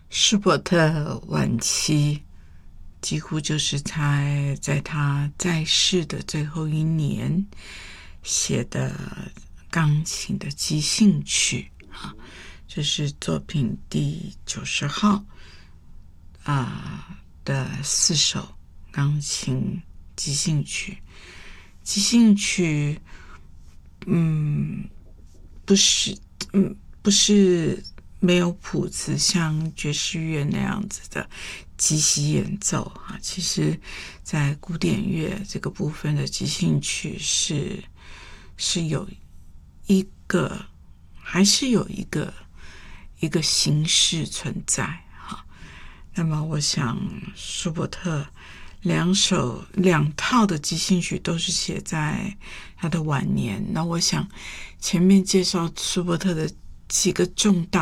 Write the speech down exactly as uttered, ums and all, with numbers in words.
舒伯特晚期几乎就是在在他在世的最后一年写的钢琴的即兴曲啊，这是作品第九十号啊、呃、的四首钢琴即兴曲。即兴曲，嗯，不是，嗯，不是没有谱子，像爵士乐那样子的即席演奏啊。其实，在古典乐这个部分的即兴曲是是有一个，还是有一个一个形式存在哈。那么，我想舒伯特两首两套的即兴曲都是写在他的晚年。那我想前面介绍舒伯特的几个重大